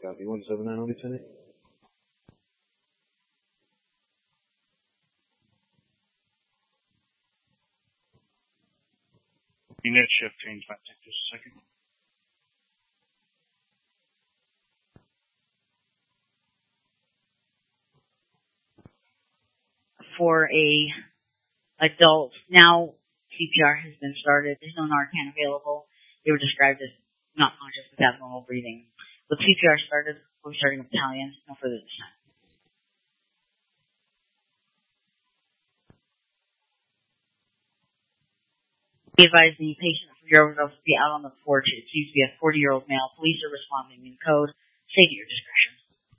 Copy 179 on Lieutenant. Unit shift change might take just a second. For a adult, now CPR has been started. There's no Narcan available. They were described as not conscious with abnormal breathing. With CPR started, we're starting a battalion. No further this time. Be advised the patient for your overdose will be out on the porch. It seems to be a 40-year-old male. Police are responding in code. Say to your discretion.